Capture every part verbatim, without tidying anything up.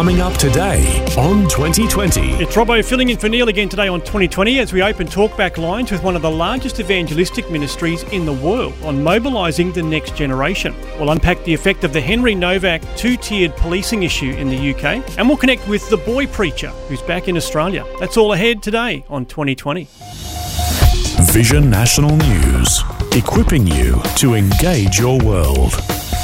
coming up today on twenty twenty. It's Robbo filling in for Neil again today on twenty twenty as we open talkback lines with one of the largest evangelistic ministries in the world on mobilising the next generation. We'll unpack the effect of the Henry Novak two-tiered policing issue in the U K, and we'll connect with the boy preacher who's back in Australia. That's all ahead today on twenty twenty. Vision National News, equipping you to engage your world.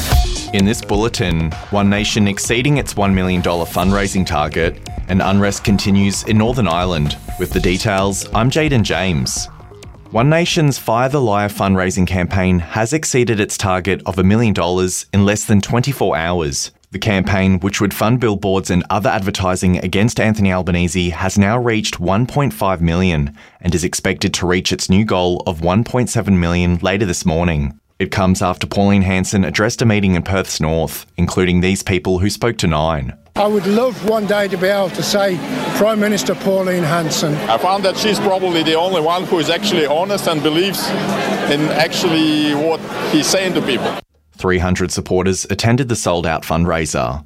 In this bulletin, One Nation exceeding its one million dollars fundraising target, and unrest continues in Northern Ireland. With the details, I'm Jaden James. One Nation's Fire the Liar fundraising campaign has exceeded its target of a million dollars in less than twenty-four hours. The campaign, which would fund billboards and other advertising against Anthony Albanese, has now reached one point five million dollars and is expected to reach its new goal of one point seven million dollars later this morning. It comes after Pauline Hanson addressed a meeting in Perth's North, including these people who spoke to Nine. I would love one day to be able to say Prime Minister Pauline Hanson. I found that she's probably the only one who is actually honest and believes in actually what he's saying to people. three hundred supporters attended the sold-out fundraiser.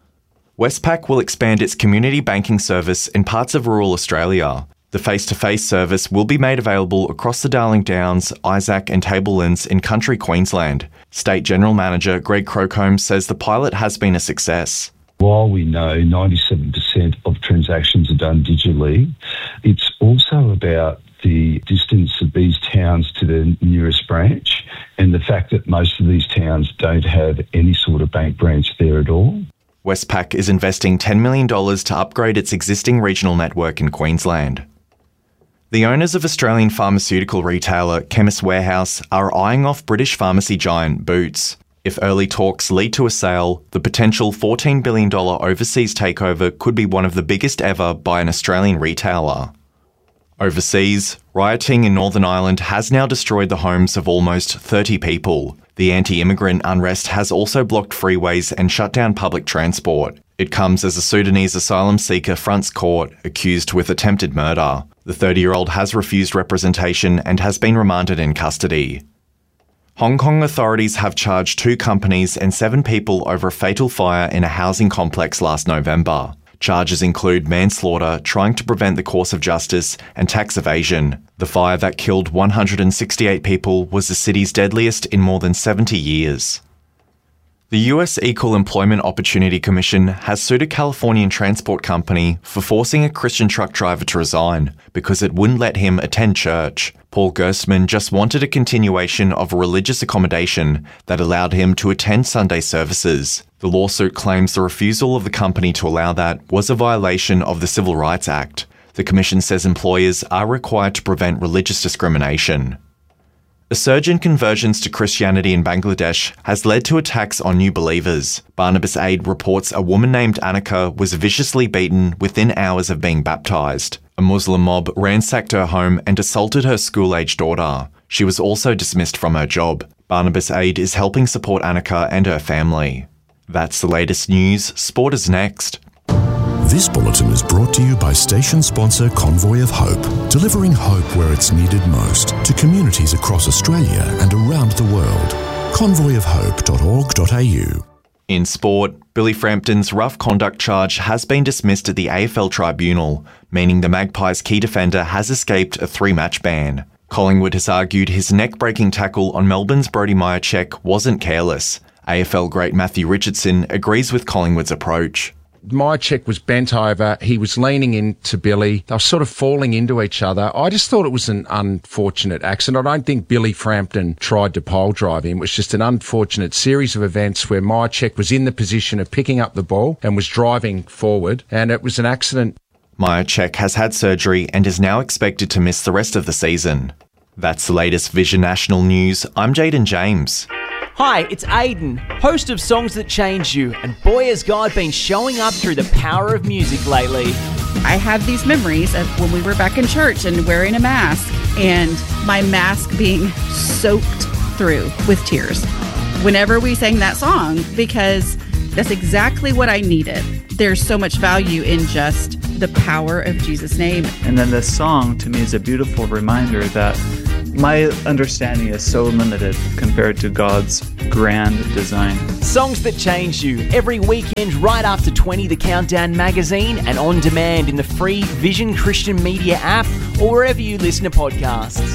Westpac will expand its community banking service in parts of rural Australia. The face-to-face service will be made available across the Darling Downs, Isaac and Tablelands in country Queensland. State General Manager Greg Crocombe says the pilot has been a success. While we know ninety-seven percent of transactions are done digitally, it's also about the distance of these towns to the nearest branch and the fact that most of these towns don't have any sort of bank branch there at all. Westpac is investing ten million dollars to upgrade its existing regional network in Queensland. The owners of Australian pharmaceutical retailer Chemist Warehouse are eyeing off British pharmacy giant Boots. If early talks lead to a sale, the potential fourteen billion dollars overseas takeover could be one of the biggest ever by an Australian retailer. Overseas, rioting in Northern Ireland has now destroyed the homes of almost thirty people. The anti-immigrant unrest has also blocked freeways and shut down public transport. It comes as a Sudanese asylum seeker fronts court accused with attempted murder. The thirty-year-old has refused representation and has been remanded in custody. Hong Kong authorities have charged two companies and seven people over a fatal fire in a housing complex last November. Charges include manslaughter, trying to prevent the course of justice, and tax evasion. The fire that killed one hundred sixty-eight people was the city's deadliest in more than seventy years. The U S Equal Employment Opportunity Commission has sued a Californian transport company for forcing a Christian truck driver to resign because it wouldn't let him attend church. Paul Gerstmann just wanted a continuation of a religious accommodation that allowed him to attend Sunday services. The lawsuit claims the refusal of the company to allow that was a violation of the Civil Rights Act. The Commission says employers are required to prevent religious discrimination. A surge in conversions to Christianity in Bangladesh has led to attacks on new believers. Barnabas Aid reports a woman named Annika was viciously beaten within hours of being baptised. A Muslim mob ransacked her home and assaulted her school-aged daughter. She was also dismissed from her job. Barnabas Aid is helping support Annika and her family. That's the latest news. Sport is next. This bulletin is brought to you by station sponsor Convoy of Hope, delivering hope where it's needed most to communities across Australia and around the world. convoy of hope dot org dot a u. In sport, Billy Frampton's rough conduct charge has been dismissed at the A F L Tribunal, meaning the Magpies' key defender has escaped a three-match ban. Collingwood has argued his neck-breaking tackle on Melbourne's Brody Mihocek wasn't careless. A F L great Matthew Richardson agrees with Collingwood's approach. Mihocek was bent over, he was leaning into Billy, they were sort of falling into each other. I just thought it was an unfortunate accident. I don't think Billy Frampton tried to pole drive him. It was just an unfortunate series of events where Mihocek was in the position of picking up the ball and was driving forward, and it was an accident. Mihocek has had surgery and is now expected to miss the rest of the season. That's the latest Vision National News. I'm Jaden James. Hi, it's Aiden, host of Songs That Change You, and boy has God been showing up through the power of music lately. I have these memories of when we were back in church and wearing a mask, and my mask being soaked through with tears whenever we sang that song, because that's exactly what I needed. There's so much value in just the power of Jesus' name. And then this song, to me, is a beautiful reminder that my understanding is so limited compared to God's grand design. Songs that change you. Every weekend right after twenty, the Countdown magazine, and on demand in the free Vision Christian Media app or wherever you listen to podcasts.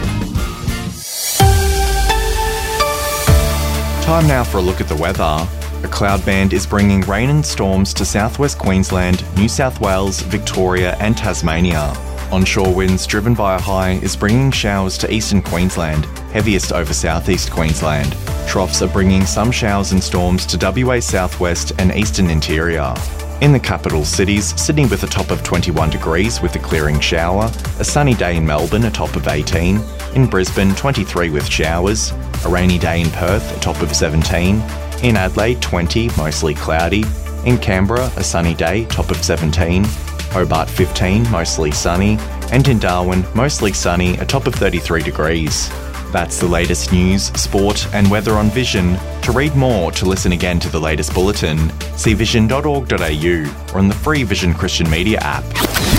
Time now for a look at the weather. A cloud band is bringing rain and storms to southwest Queensland, New South Wales, Victoria and Tasmania. Onshore winds driven by a high is bringing showers to eastern Queensland, heaviest over southeast Queensland. Troughs are bringing some showers and storms to W A southwest and eastern interior. In the capital cities, Sydney with a top of twenty-one degrees with a clearing shower, a sunny day in Melbourne, a top of eighteen, in Brisbane twenty-three with showers, a rainy day in Perth, a top of seventeen, in Adelaide twenty, mostly cloudy, in Canberra a sunny day, top of seventeen, Hobart fifteen, mostly sunny, and in Darwin mostly sunny, a top of thirty-three degrees. That's the latest news, sport and weather on Vision. To read more, to listen again to the latest bulletin, see vision dot org dot a u or on the free Vision Christian Media app.